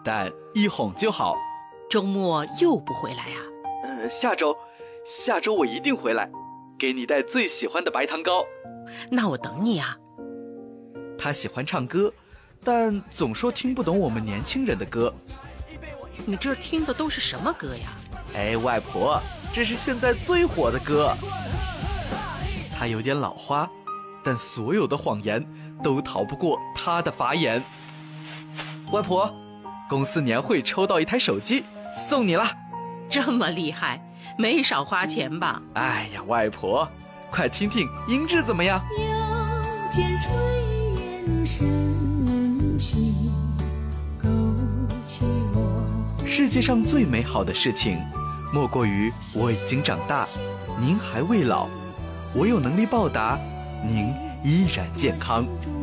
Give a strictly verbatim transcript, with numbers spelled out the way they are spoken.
但一哄就好。 周末又不回来啊？ 呃，下周，下周我一定回来，给你带最喜欢的白糖糕。 那我等你啊。 他喜欢唱歌，但总说听不懂我们年轻人的歌。 你这听的都是什么歌呀？ 哎，外婆，这是现在最火的歌。他有点老花，但所有的谎言都逃不过他的法眼。外婆，公司年会抽到一台手机，送你了。 这么厉害，没少花钱吧？ 哎呀，外婆，快听听音质怎么样？ 腰间炊烟升起，勾起我。 世界上最美好的事情，莫过于我已经长大，您还未老，我有能力报答，您依然健康。